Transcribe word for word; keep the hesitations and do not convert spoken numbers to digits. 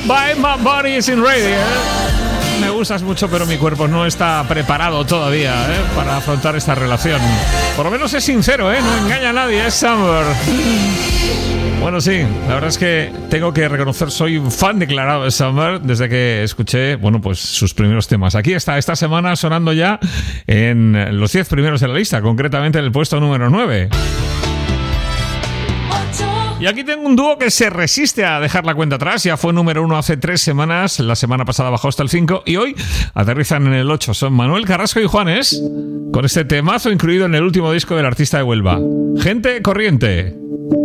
By My Body is in Ready, ¿eh? Me gustas mucho, pero mi cuerpo no está preparado todavía, ¿eh? Para afrontar esta relación. Por lo menos es sincero, ¿eh? No engaña a nadie, es Summer. Bueno, sí, la verdad es que tengo que reconocer, soy un fan declarado de Summer desde que escuché, bueno, pues sus primeros temas. Aquí está, esta semana sonando ya en los diez primeros de la lista, concretamente en el puesto número nueve. Y aquí tengo un dúo que se resiste a dejar la cuenta atrás. Ya fue número uno hace tres semanas. La semana pasada bajó hasta el cinco y hoy aterrizan en el ocho. Son Manuel Carrasco y Juanes, con este temazo incluido en el último disco del artista de Huelva, Gente Corriente.